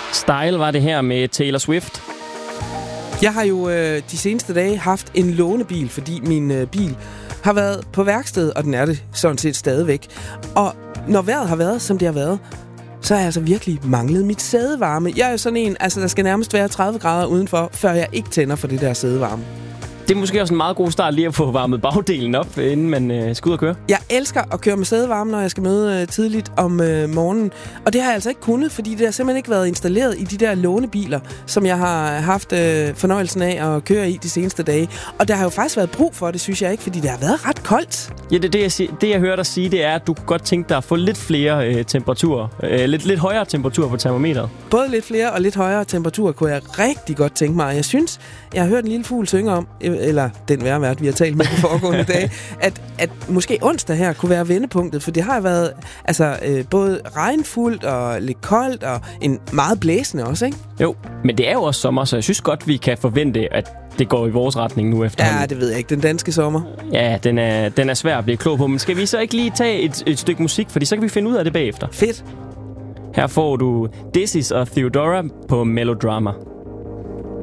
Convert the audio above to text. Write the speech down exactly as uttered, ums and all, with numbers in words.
Style var det her med Taylor Swift. Jeg har jo øh, de seneste dage haft en lånebil, fordi min øh, bil har været på værksted, og den er det sådan set stadigvæk. Og når vejret har været, som det har været, så har jeg altså virkelig manglet mit sædevarme. Jeg er jo sådan en, altså der skal nærmest være tredive grader udenfor, før jeg ikke tænder for det der sædevarme. Det er måske også en meget god start lige at få varmet bagdelen op, inden man øh, skal ud og køre. Jeg elsker at køre med sædevarme, når jeg skal møde øh, tidligt om øh, morgenen. Og det har jeg altså ikke kunnet, fordi det har simpelthen ikke været installeret i de der lånebiler, som jeg har haft øh, fornøjelsen af at køre i de seneste dage. Og der har jo faktisk været brug for det, synes jeg ikke, fordi det har været ret koldt. Ja, det, det, jeg, sig, det jeg hører dig sige, det er, at du kunne godt tænke dig at få lidt flere øh, temperaturer. Øh, lidt, lidt højere temperaturer på termometeret. Både lidt flere og lidt højere temperaturer kunne jeg rigtig godt tænke mig. Jeg synes, jeg har hørt en lille fugl synge om, eller den værvært, vi har talt med de foregående dage, at, at måske onsdag her kunne være vendepunktet, for det har været altså, øh, både regnfuldt og lidt koldt og en meget blæsende også, ikke? Jo, men det er jo også sommer, så jeg synes godt, vi kan forvente, at det går i vores retning nu efterhånden. Ja, det ved jeg ikke. Den danske sommer. Ja, den er, den er svær at blive klog på, men skal vi så ikke lige tage et, et stykke musik, fordi så kan vi finde ud af det bagefter. Fedt. Her får du This Is og Theodora på Melodrama.